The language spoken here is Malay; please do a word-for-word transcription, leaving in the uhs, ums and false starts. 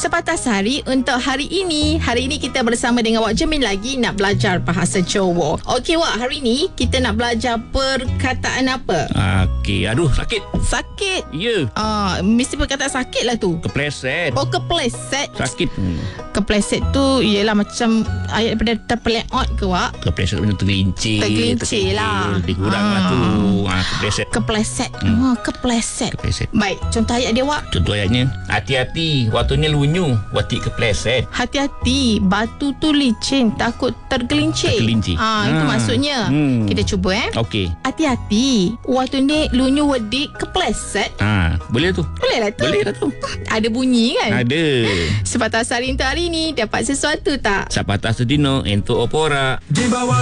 Sepatah Hari untuk hari ini. Hari ini kita bersama dengan Wak Jemin lagi nak belajar bahasa Jawa. Okey Wak, hari ini kita nak belajar perkataan apa? Okey, aduh sakit. Sakit. Ya. Ah, mesti perkataan sakit lah tu. Kepleset. Oh, kepleset. Sakit. Hmm. Kepleset tu ialah macam ayat daripada terpeleot ke Wak? Kepleset macam tergelincir. Tergelincir lah. Lebih kurang Ah. lah tu. Ha, kepleset. Kepleset. Hmm. Hmm. Oh, kepleset. Kepleset. Baik, contoh ayat dia Wak. Contoh ayatnya, hati-hati waktunya lunyu, watik kepleset. Hati-hati, batu tu licin, takut tergelincir. Tergelincir. Ah, itu Ah. maksudnya. Hmm. Kita cuba eh. Okey. Hati-hati, waktu ni lunyu wedik kepleset. Ha, boleh tu. Boleh lah tu. Boleh lah tu. Ada bunyi kan? Ada. Sepatah Hari untuk hari ni dapat sesuatu tak? Sapatah sedino entuk opora. Di bawah